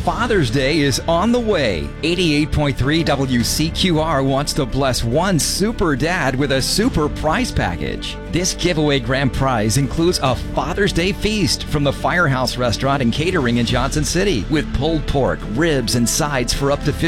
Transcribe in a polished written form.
Father's Day is on the way. 88.3 WCQR wants to bless one super dad with a super prize package. This giveaway grand prize includes a Father's Day feast from the Firehouse Restaurant and Catering in Johnson City with pulled pork, ribs, and sides for up to